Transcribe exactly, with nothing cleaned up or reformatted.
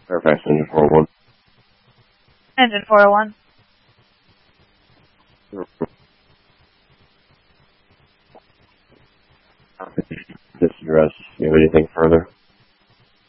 Fairfax Engine four oh one. Engine four oh one. This address. Do you have anything further?